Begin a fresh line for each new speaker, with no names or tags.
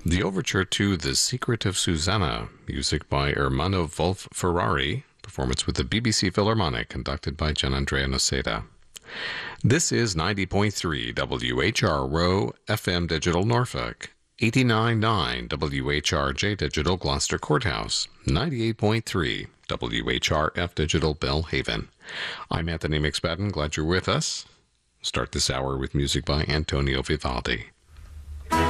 The overture to The Secret of Susanna, music by Ermanno Wolf Ferrari, performance with the BBC Philharmonic, conducted by Gianandrea Noseda. This is 90.3 WHRO FM Digital Norfolk, 89.9 WHRJ Digital Gloucester Courthouse, 98.3 WHRF Digital Belhaven. I'm Anthony McSpadden. Glad you're with us. Start this hour with music by Antonio Vivaldi.